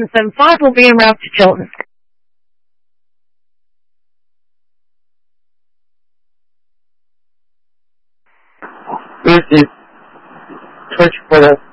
775 will be en route to Tilton. Lucy, 24